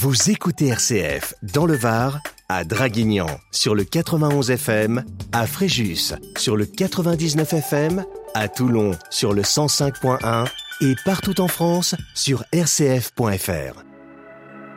Vous écoutez RCF dans le Var, à Draguignan sur le 91 FM, à Fréjus sur le 99 FM, à Toulon sur le 105.1 et partout en France sur rcf.fr.